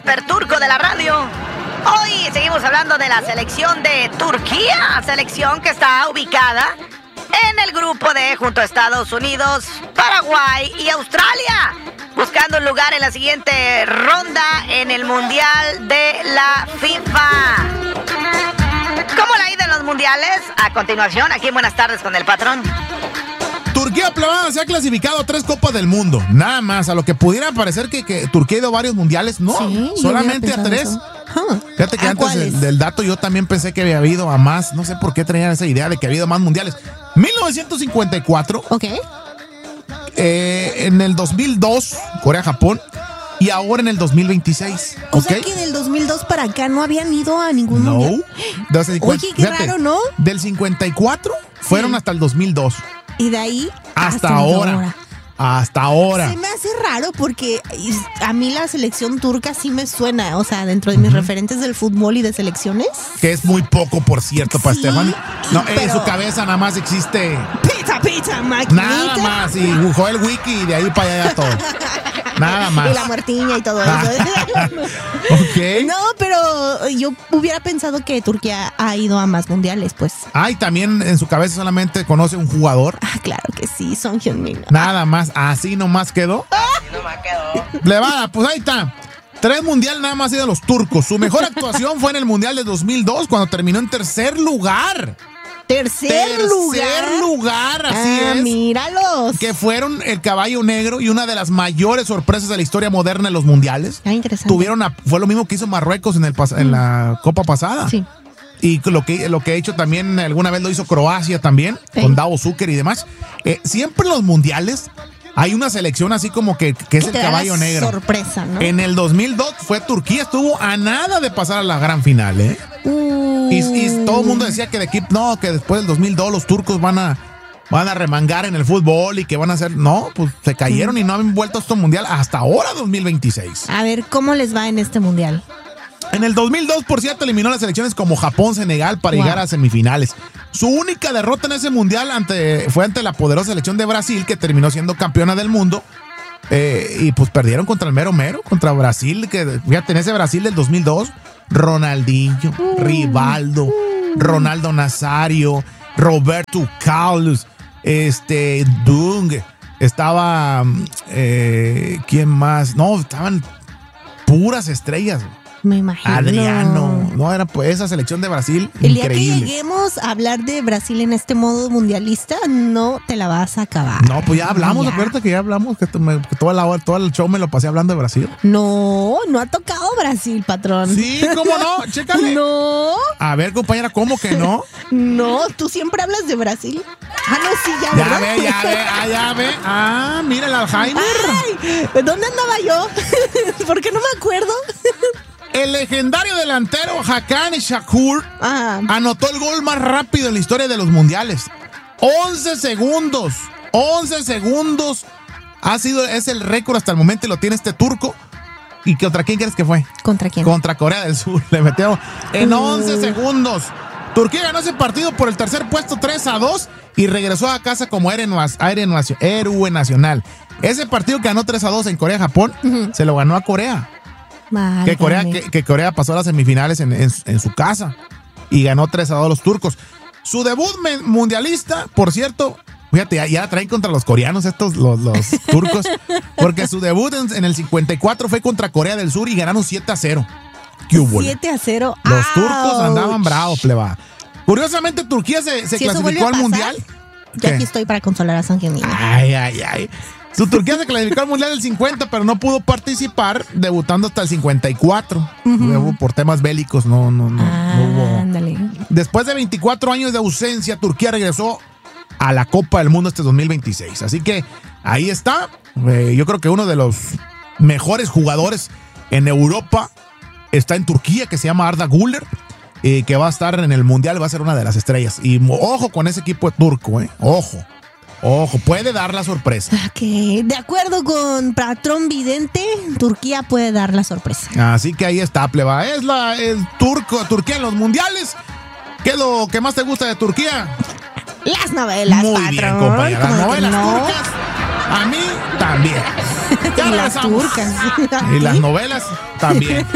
vesperturco de la radio. Hoy seguimos hablando de la selección de Turquía, selección que está ubicada en el grupo D junto a Estados Unidos, Paraguay y Australia, buscando un lugar en la siguiente ronda en el Mundial de la FIFA. ¿Cómo le ha ido en los mundiales? A continuación, aquí en Buenas Tardes con el Patrón. Turquía, plebada, se ha clasificado a 3 Copas del Mundo. Nada más, a lo que pudiera parecer que Turquía ha ido a varios mundiales. No, sí, solamente a 3. Fíjate que antes del dato yo también pensé que había habido a más. No sé por qué tenían esa idea de que había habido más mundiales. 1954. Ok. En el 2002, Corea-Japón. Y ahora en el 2026. O sea que del 2002 para acá no habían ido a ningún mundial. Oye, qué raro, ¿no? Del 54 fueron hasta el 2002. Y de ahí hasta ahora. Hasta ahora. Se me hace raro porque a mí la selección turca sí me suena, o sea, dentro de mis referentes del fútbol y de selecciones. Que es muy poco, por cierto, para Stephanie. No, pero en su cabeza nada más existe pizza, maquinita. Nada más, y buscó el wiki y de ahí para allá todo. Nada más. Y la muertiña y todo eso. Ok. No, pero yo hubiera pensado que Turquía ha ido a más mundiales, pues. Y también en su cabeza solamente conoce un jugador. Claro que sí, Son Heung-min. Nada más, así nomás quedó. Plebada, pues ahí está. 3 mundiales nada más ha ido los turcos. Su mejor actuación fue en el Mundial de 2002, cuando terminó en tercer lugar. Tercer lugar, así es. Míralos. Que fueron el caballo negro y una de las mayores sorpresas de la historia moderna de los mundiales. Interesante. Fue lo mismo que hizo Marruecos en la Copa pasada. Sí. Y lo que ha hecho también, alguna vez lo hizo Croacia también, con Davo Zucker y demás. Siempre en los mundiales hay una selección así como que es el caballo negro. Sorpresa, ¿no? En el 2002 fue Turquía, estuvo a nada de pasar a la gran final, ¿eh? Y todo el mundo decía que que después del 2002 los turcos van a remangar en el fútbol y que van a hacer. No, pues se cayeron y no han vuelto a este mundial hasta ahora, 2026. A ver, ¿cómo les va en este mundial? En el 2002, por cierto, eliminó las selecciones como Japón, Senegal para llegar a semifinales. Su única derrota en ese mundial fue ante la poderosa selección de Brasil, que terminó siendo campeona del mundo. Y pues perdieron contra el mero, contra Brasil, que fíjate, en ese Brasil del 2002, Ronaldinho, Rivaldo, Ronaldo Nazario, Roberto Carlos, Dung, estaba, ¿quién más? No, estaban puras estrellas. Me imagino. Adriano. No, era pues esa selección de Brasil. El increíble. día que lleguemos a hablar de Brasil en este modo mundialista, no te la vas a acabar. No, pues ya hablamos, acuérdate que ya hablamos, que todo el show me lo pasé hablando de Brasil. No ha tocado Brasil, patrón. Sí, ¿cómo no? Chécale. No. A ver, compañera, ¿cómo que no? No, tú siempre hablas de Brasil. No, sí, ya, ¿verdad? Ya ve. Mira el Alzheimer. Ay, ¿dónde andaba yo? ¿Por qué no me acuerdo? El legendario delantero Hakan Şükür anotó el gol más rápido en la historia de los mundiales. 11 segundos. 11 segundos. Es el récord hasta el momento y lo tiene este turco. ¿Y contra quién crees que fue? ¿Contra quién? Contra Corea del Sur. Le metió en 11 segundos. Turquía ganó ese partido por el tercer puesto 3-2 y regresó a casa como héroe nacional. Ese partido que ganó 3-2 en Corea-Japón se lo ganó a Corea. Que Corea pasó a las semifinales en su casa y ganó 3-2 los turcos. Su debut mundialista, por cierto, fíjate, ya traen contra los coreanos estos, los turcos, porque su debut en el 54 fue contra Corea del Sur y ganaron 7-0. ¿Qué hubo? 7-0. Los turcos andaban bravos, pleba. Curiosamente, Turquía se clasificó al mundial. Yo aquí estoy para consolar a Son Heung-min. Ay. Su Turquía se clasificó al Mundial del 50, pero no pudo participar, debutando hasta el 54. Por temas bélicos, no hubo. Ándale. Después de 24 años de ausencia, Turquía regresó a la Copa del Mundo este 2026. Así que ahí está. Yo creo que uno de los mejores jugadores en Europa está en Turquía, que se llama Arda Güler, que va a estar en el Mundial, va a ser una de las estrellas. Y ojo con ese equipo turco, Ojo, puede dar la sorpresa. Ok, de acuerdo con Patrón Vidente, Turquía puede dar la sorpresa. Así que ahí está, pleba. Es Turquía en los mundiales. ¿Qué es lo que más te gusta de Turquía? Las novelas, muy patrón. Bien, compañera. Las novelas turcas, a mí también. Y las turcas. Y las novelas también.